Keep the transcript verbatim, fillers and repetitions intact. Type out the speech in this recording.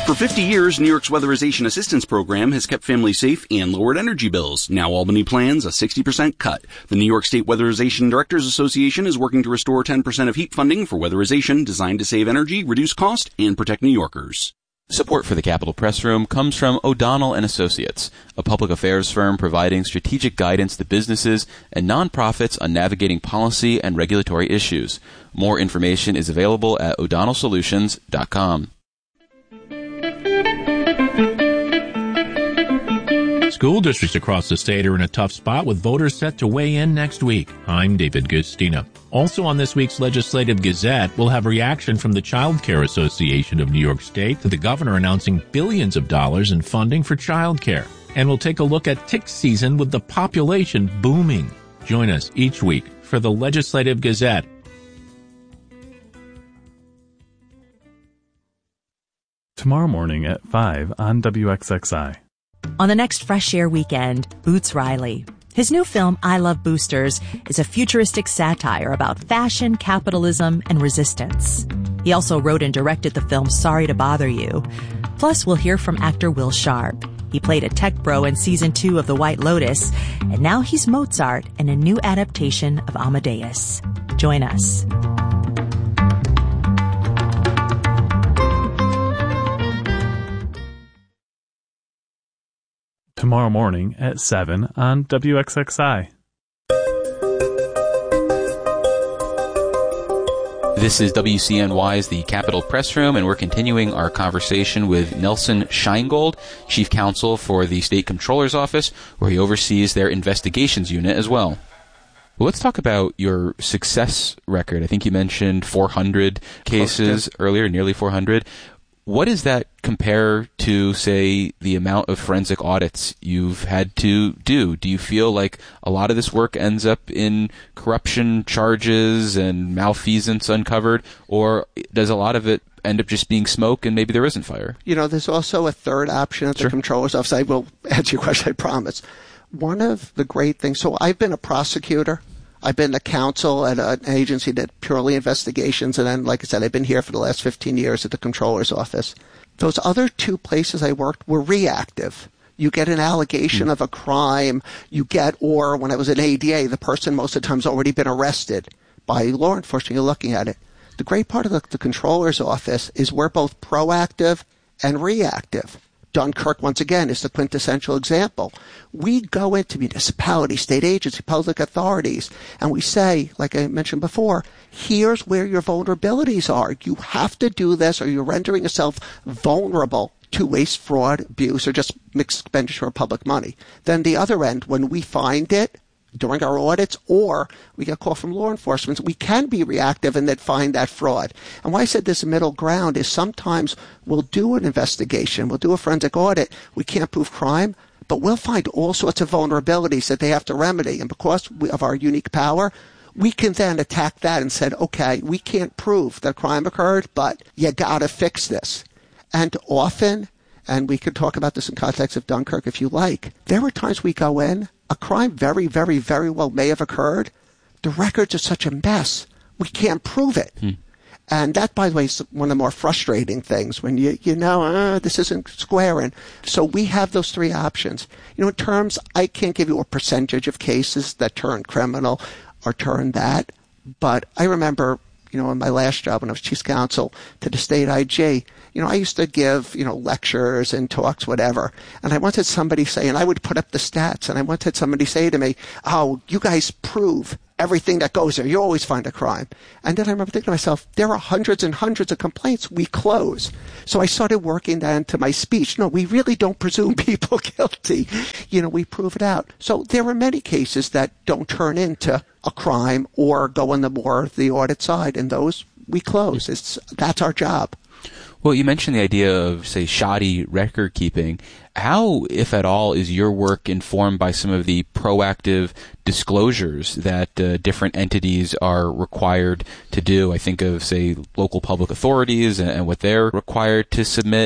For fifty years, New York's Weatherization Assistance Program has kept families safe and lowered energy bills. Now Albany plans a sixty percent cut. The New York State Weatherization Directors Association is working to restore ten percent of heat funding for weatherization designed to save energy, reduce cost, and protect New Yorkers. Support for the Capitol Press Room comes from O'Donnell and Associates, a public affairs firm providing strategic guidance to businesses and nonprofits on navigating policy and regulatory issues. More information is available at o'donnell solutions dot com. School districts across the state are in a tough spot with voters set to weigh in next week. I'm David Gustina. Also on this week's Legislative Gazette, we'll have reaction from the Child Care Association of New York State to the governor announcing billions of dollars in funding for child care. And we'll take a look at tick season with the population booming. Join us each week for the Legislative Gazette. Tomorrow morning at five on W X X I. On the next Fresh Air weekend, Boots Riley. His new film, I Love Boosters, is a futuristic satire about fashion, capitalism, and resistance. He also wrote and directed the film Sorry to Bother You. Plus, we'll hear from actor Will Sharp. He played a tech bro in season two of The White Lotus, and now he's Mozart in a new adaptation of Amadeus. Join us. Tomorrow morning at seven on W X X I. This is W C N Y's The Capitol Press Room, and we're continuing our conversation with Nelson Scheingold, Chief Counsel for the State Comptroller's Office, where he oversees their investigations unit as well. Well, let's talk about your success record. I think you mentioned four hundred cases earlier, nearly four hundred. What does that compare to, say, the amount of forensic audits you've had to do? Do you feel like a lot of this work ends up in corruption charges and malfeasance uncovered, or does a lot of it end up just being smoke and maybe there isn't fire? You know, there's also a third option at the Sure. Comptroller's Office. I will answer your question, I promise. One of the great things, so I've been a prosecutor. I've been a counsel at an agency that purely investigations, and then, like I said, I've been here for the last fifteen years at the Comptroller's Office. Those other two places I worked were reactive. You get an allegation mm. of a crime, you get, or when I was at A D A, the person most of the time has already been arrested by law enforcement. You're looking at it. The great part of the, the Comptroller's Office is we're both proactive and reactive. Dunkirk, once again, is the quintessential example. We go into municipalities, state agencies, public authorities, and we say, like I mentioned before, here's where your vulnerabilities are. You have to do this or you're rendering yourself vulnerable to waste, fraud, abuse, or just mixed expenditure of public money. Then the other end, when we find it, during our audits, or we get a call from law enforcement, we can be reactive and then find that fraud. And why I said this middle ground is sometimes we'll do an investigation, we'll do a forensic audit, we can't prove crime, but we'll find all sorts of vulnerabilities that they have to remedy. And because we, of our unique power, we can then attack that and said, okay, we can't prove that crime occurred, but you gotta fix this. And often, and we could talk about this in context of Dunkirk if you like, there were times we go in, a crime very, very, very well may have occurred. The records are such a mess. We can't prove it. Hmm. And that, by the way, is one of the more frustrating things when you, you know, uh, this isn't squaring. So we have those three options. You know, in terms, I can't give you a percentage of cases that turn criminal or turn that. But I remember, you know, in my last job when I was chief counsel to the state I G, you know, I used to give, you know, lectures and talks, whatever. And I wanted somebody say, and I would put up the stats, and I wanted somebody say to me, oh, you guys prove everything that goes there. You always find a crime. And then I remember thinking to myself, there are hundreds and hundreds of complaints we close. So I started working that into my speech. No, we really don't presume people guilty. You know, we prove it out. So there are many cases that don't turn into a crime or go on the more the audit side, and those we close. It's that's our job. Well, you mentioned the idea of, say, shoddy record keeping. How, if at all, is your work informed by some of the proactive disclosures that uh, different entities are required to do? I think of, say, local public authorities and, and what they're required to submit.